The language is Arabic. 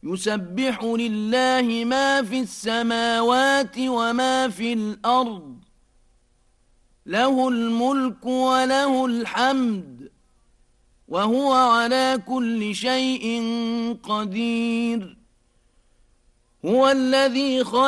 يسبح لله ما في السماوات وما في الأرض له الملك وله الحمد وهو على كل شيء قدير هو الذي خلق